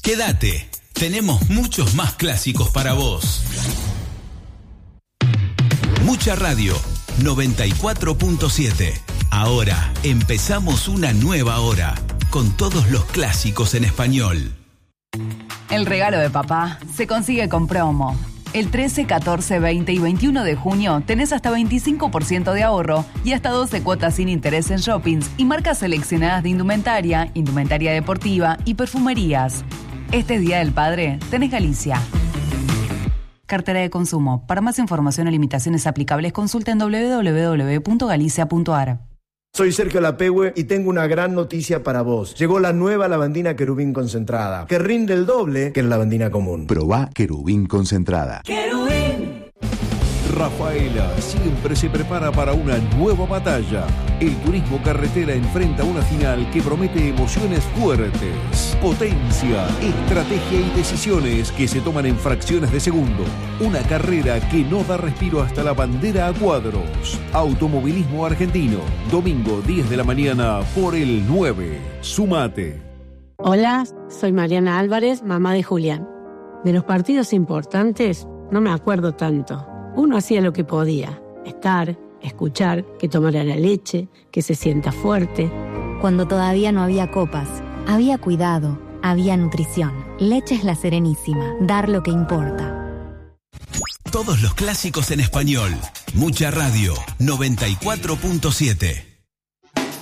Quédate, tenemos muchos más clásicos para vos. Mucha Radio, 94.7. Ahora empezamos una nueva hora, con todos los clásicos en español. El regalo de papá se consigue con promo. El 13, 14, 20 y 21 de junio tenés hasta 25% de ahorro y hasta 12 cuotas sin interés en shoppings y marcas seleccionadas de indumentaria, indumentaria deportiva y perfumerías. Este Día del Padre tenés Galicia. Cartera de consumo. Para más información o limitaciones aplicables, consulta en www.galicia.ar. Soy Sergio Lapehue y tengo una gran noticia para vos. Llegó la nueva lavandina Querubín concentrada, que rinde el doble que la lavandina común. Probá Querubín concentrada. ¡Querubín! Rafaela siempre se prepara para una nueva batalla. El turismo carretera enfrenta una final que promete emociones fuertes, potencia, estrategia y decisiones que se toman en fracciones de segundo. Una carrera que no da respiro hasta la bandera a cuadros. Automovilismo argentino, domingo 10 de la mañana por el 9. Sumate. Hola, soy Mariana Álvarez, mamá de Julián. De los partidos importantes no me acuerdo tanto. Uno hacía lo que podía, estar, escuchar, que tomara la leche, que se sienta fuerte. Cuando todavía no había copas, había cuidado, había nutrición. Leche es La Serenísima, dar lo que importa. Todos los clásicos en español. Mucha Radio, 94.7.